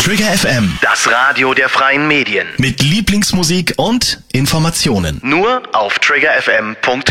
Trigger FM, Das Radio der freien Medien. mit Lieblingsmusik und Informationen. Nur auf triggerfm.com.